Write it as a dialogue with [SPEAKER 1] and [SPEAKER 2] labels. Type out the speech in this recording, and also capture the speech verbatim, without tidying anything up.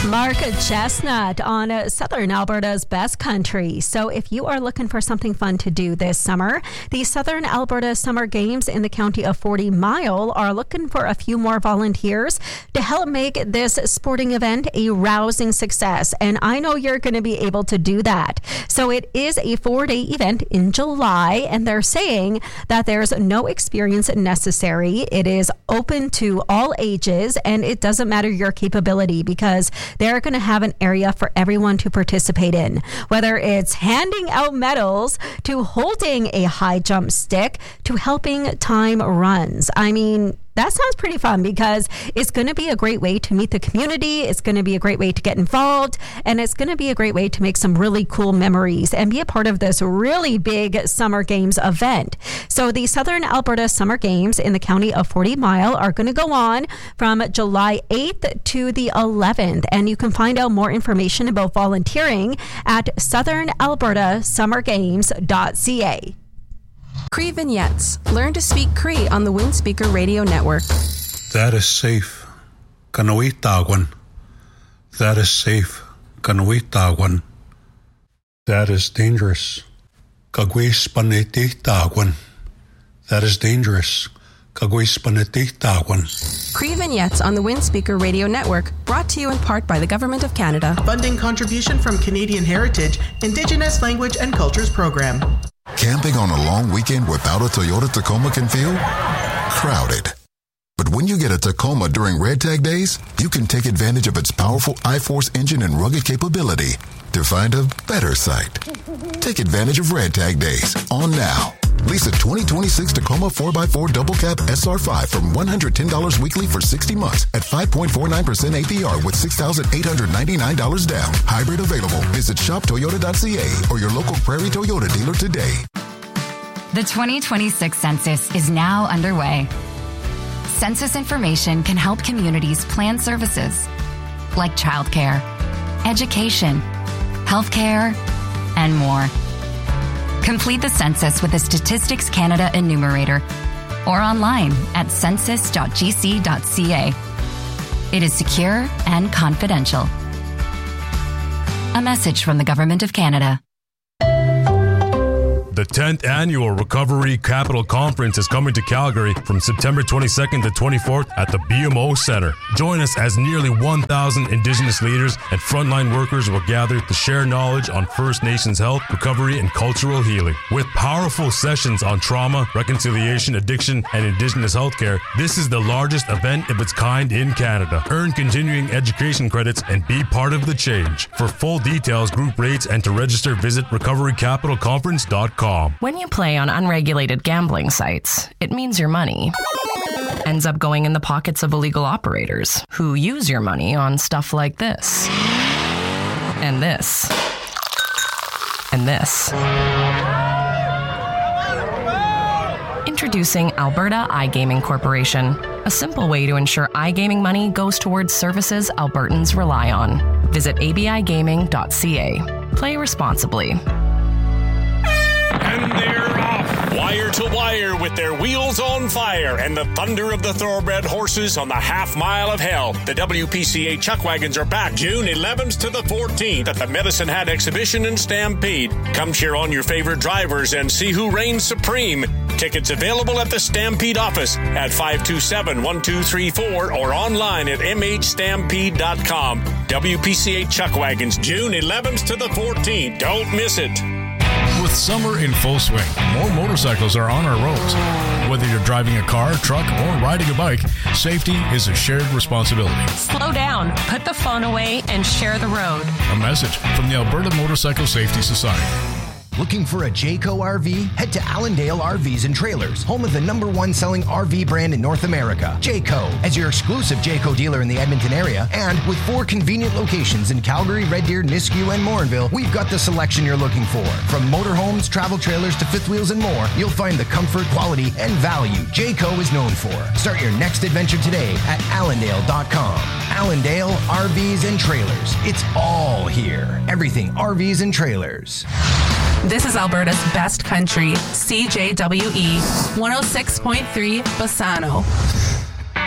[SPEAKER 1] Mark Chestnut on Southern Alberta's best country. So if you are looking for something fun to do this summer, the Southern Alberta Summer Games in the county of Forty Mile are looking for a few more volunteers to help make this sporting event a rousing success. And I know you're going to be able to do that. So it is a four-day event in July, and they're saying that there's no experience necessary. It is open to all ages, and it doesn't matter your capability because they're going to have an area for everyone to participate in, whether it's handing out medals to holding a high jump stick to helping time runs. I mean, that sounds pretty fun because it's going to be a great way to meet the community. It's going to be a great way to get involved, and it's going to be a great way to make some really cool memories and be a part of this really big Summer Games event. So the Southern Alberta Summer Games in the county of Forty Mile are going to go on from July eighth to the eleventh, and you can find out more information about volunteering at southern alberta summer games dot c a.
[SPEAKER 2] Cree Vignettes. Learn to speak Cree on the Windspeaker Radio Network.
[SPEAKER 3] That is safe. Kanawitagwan. That is safe. Kanawitagwan. That is dangerous. Kagwispanititagwan. That is dangerous. Kagwispanititagwan.
[SPEAKER 2] Cree Vignettes on the Windspeaker Radio Network, brought to you in part by the Government of Canada.
[SPEAKER 4] Funding contribution from Canadian Heritage, Indigenous Language and Cultures Program.
[SPEAKER 5] Camping on a long weekend without a Toyota Tacoma can feel crowded. But when you get a Tacoma during Red Tag Days, you can take advantage of its powerful I-Force engine and rugged capability to find a better site. Take advantage of Red Tag Days on now. Lease a twenty twenty-six Tacoma four by four Double Cab S R five from one hundred ten dollars weekly for sixty months at five point four nine percent A P R with six thousand eight hundred ninety-nine dollars down. Hybrid available. Visit shop toyota dot c a or your local Prairie Toyota dealer today.
[SPEAKER 6] The twenty twenty-six census is now underway. Census information can help communities plan services like childcare, education, healthcare, and more. Complete the census with the Statistics Canada enumerator or online at census dot g c dot c a. It is secure and confidential. A message from the Government of Canada.
[SPEAKER 7] The tenth Annual Recovery Capital Conference is coming to Calgary from September twenty-second to twenty-fourth at the B M O Centre. Join us as nearly one thousand Indigenous leaders and frontline workers will gather to share knowledge on First Nations health, recovery, and cultural healing. With powerful sessions on trauma, reconciliation, addiction, and Indigenous healthcare, this is the largest event of its kind in Canada. Earn continuing education credits and be part of the change. For full details, group rates, and to register, visit recovery capital conference dot com.
[SPEAKER 8] When you play on unregulated gambling sites, it means your money ends up going in the pockets of illegal operators who use your money on stuff like this, and this, and this. Introducing Alberta iGaming Corporation, a simple way to ensure iGaming money goes towards services Albertans rely on. Visit a b i gaming dot c a. Play responsibly.
[SPEAKER 9] And they're off, wire to wire, with their wheels on fire and the thunder of the thoroughbred horses on the half mile of hell. The W P C A Chuck Wagons are back June eleventh to the fourteenth at the Medicine Hat Exhibition in Stampede. Come cheer on your favorite drivers and see who reigns supreme. Tickets available at the Stampede office at five two seven, one two three four or online at m h stampede dot com. W P C A Chuck Wagons, June eleventh to the fourteenth. Don't miss it.
[SPEAKER 10] With summer in full swing, more motorcycles are on our roads. Whether you're driving a car, truck, or riding a bike, safety is a shared responsibility.
[SPEAKER 8] Slow down, put the phone away, and share the road.
[SPEAKER 10] A message from the Alberta Motorcycle Safety Society.
[SPEAKER 11] Looking for a Jayco R V? Head to Allendale R Vs and Trailers, home of the number one selling R V brand in North America. Jayco, as your exclusive Jayco dealer in the Edmonton area, and with four convenient locations in Calgary, Red Deer, Nisku, and Morinville, we've got the selection you're looking for. From motorhomes, travel trailers to fifth wheels and more, you'll find the comfort, quality, and value Jayco is known for. Start your next adventure today at allendale dot com. Allendale R Vs and Trailers. It's all here. Everything R Vs and Trailers.
[SPEAKER 12] This is Alberta's best country, C J W E one oh six point three Bassano.